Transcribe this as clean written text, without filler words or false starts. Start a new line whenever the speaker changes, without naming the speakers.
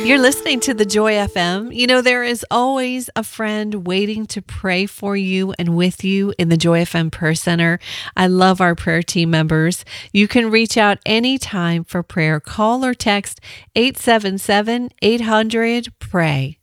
You're listening to the Joy FM. You know, there is always a friend waiting to pray for you and with you in the Joy FM Prayer Center. I love our prayer team members. You can reach out anytime for prayer. Call or text 877-800-PRAY.